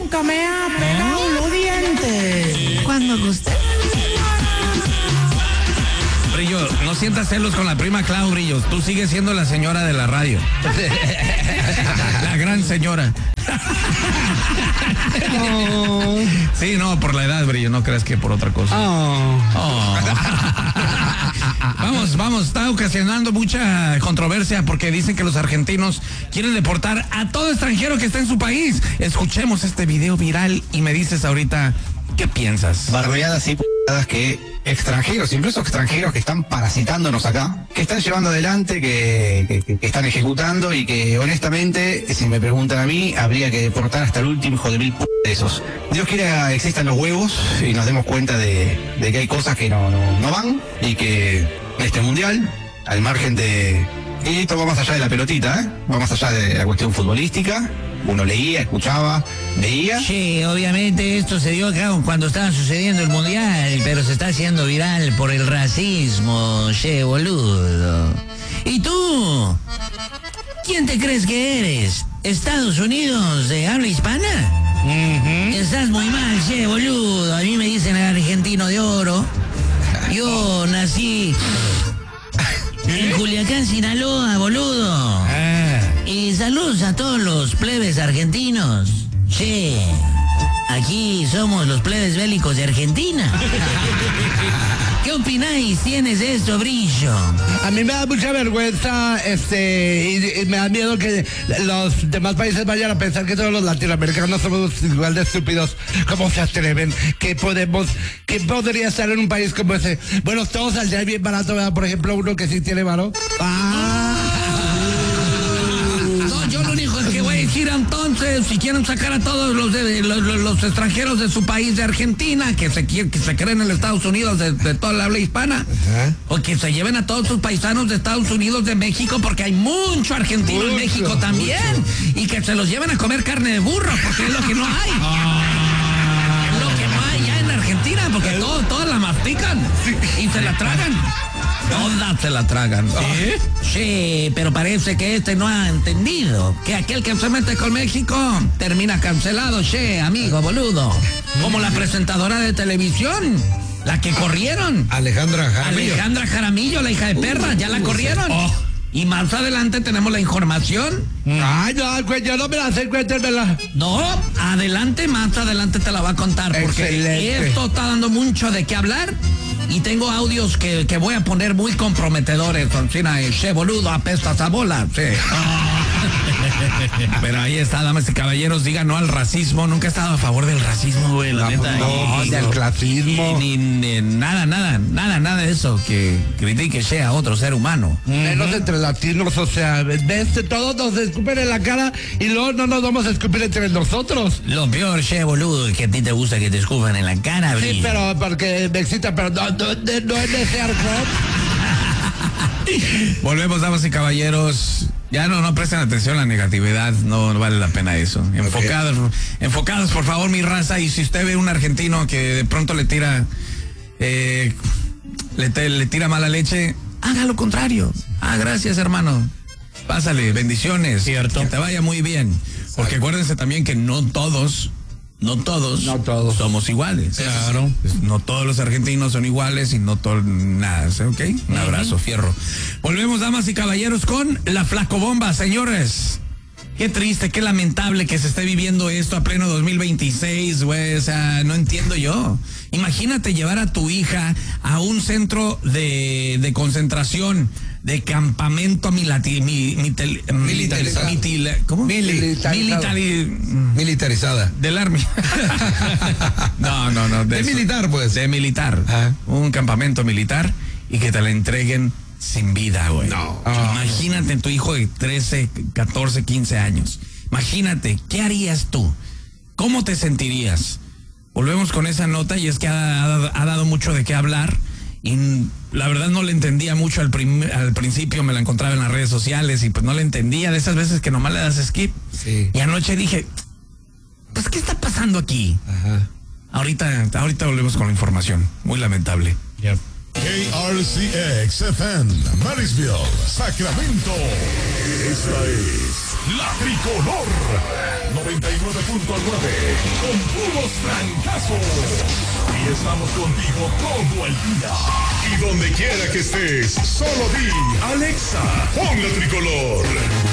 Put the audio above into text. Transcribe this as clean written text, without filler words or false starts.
nunca me ha pegado los dientes. ¿Cuándo guste? Brillo, no sientas celos con la prima Clau, Brillo. Tú sigues siendo la señora de la radio. La gran señora. Oh. Sí, no, por la edad, Brillo, no creas que por otra cosa. Oh. Vamos, está ocasionando mucha controversia porque dicen que los argentinos quieren deportar a todo extranjero que está en su país. Escuchemos este video viral y me dices ahorita, ¿qué piensas? Barbeadas y p***adas que extranjeros, incluso extranjeros que están parasitándonos acá, que están llevando adelante, que están ejecutando y que honestamente, si me preguntan a mí, habría que deportar hasta el último hijo de mil p*** de esos. Dios quiera existan los huevos y nos demos cuenta de que hay cosas que no van y que este mundial, al margen de... Y esto va más allá de la pelotita, ¿eh? Va más allá de la cuestión futbolística. Uno leía, escuchaba, veía. Sí, obviamente esto se dio acá cuando estaba sucediendo el mundial, pero se está haciendo viral por el racismo, che, boludo. ¿Y tú? ¿Quién te crees que eres? ¿Estados Unidos de habla hispana? Estás muy mal, che, boludo. A mí me dicen el argentino de oro. Yo nací en Culiacán, Sinaloa, boludo. Y saludos a todos los plebes argentinos. Sí, aquí somos los plebes bélicos de Argentina. ¿Qué opináis? ¿Tienes esto, Brillo? A mí me da mucha vergüenza, y me da miedo que los demás países vayan a pensar que todos los latinoamericanos somos igual de estúpidos. ¿Cómo se atreven? ¿Qué podría estar en un país como ese? Bueno, todo saldría bien barato, ¿verdad? Por ejemplo, uno que sí tiene varo. No, yo lo único que voy a decir entonces, si quieren sacar a todos los extranjeros de su país, de Argentina, que se creen en los Estados Unidos de toda la habla hispana, o que se lleven a todos sus paisanos de Estados Unidos, de México, porque hay mucho argentino en México también, y que se los lleven a comer carne de burro, porque es lo que no hay. Es lo que no hay ya en Argentina, porque todos la mastican y se la tragan. Todas se la tragan. Sí, pero parece que no ha entendido que aquel que se mete con México termina cancelado, amigo, boludo. Como la presentadora de televisión, la que corrieron. Alejandra Jaramillo, la hija de perra, ya la corrieron. Y más adelante tenemos la información. Ay, no, yo no me la sé, cuéntemela. No, más adelante te la va a contar. Porque excelente. Esto está dando mucho de qué hablar. Y tengo audios que voy a poner muy comprometedores. Che, boludo, apestas a bola. Sí. Pero ahí está, damas y caballeros, digan no al racismo. Nunca he estado a favor del racismo, güey, la neta. No, del clasismo. Ni nada de eso que critique a otro ser humano. Menos entre latinos, o sea, ves, todos nos escupen en la cara y luego no nos vamos a escupir entre nosotros. Lo peor, boludo, es que a ti te gusta que te escupan en la cara, Brillo. Sí, pero porque me excita, pero no en ese arco. Volvemos, damas y caballeros. Ya no presten atención a la negatividad, no vale la pena eso. Enfocados, por favor, mi raza. Y si usted ve un argentino que de pronto le tira le tira mala leche, haga lo contrario. Gracias, hermano. Pásale, bendiciones. Cierto. Que te vaya muy bien. Porque acuérdense también que no todos somos iguales. Claro. No todos los argentinos son iguales y no todo nada, ¿ok? Un abrazo, fierro. Volvemos, damas y caballeros, con la flacobomba, señores. Qué triste, qué lamentable que se esté viviendo esto a pleno 2026, güey. O sea, no entiendo yo. Imagínate llevar a tu hija a un centro de concentración, de campamento militarizada. Del Army. No. De militar, pues. De militar. Un campamento militar y que te la entreguen sin vida, güey. No. Imagínate tu hijo de 13, 14, 15 años. Imagínate, ¿qué harías tú? ¿Cómo te sentirías? Volvemos con esa nota y es que ha dado mucho de qué hablar. Y la verdad no le entendía mucho al principio, me la encontraba en las redes sociales y pues no le entendía, de esas veces que nomás le das skip. Sí. Y anoche dije, pues ¿qué está pasando aquí? Ahorita volvemos con la información, muy lamentable. Yep. KRCX FM, Marysville, Sacramento. Esta es La Tricolor. con puros trancazos. Y estamos contigo todo el día. Y donde quiera que estés, solo di, Alexa, pon la tricolor.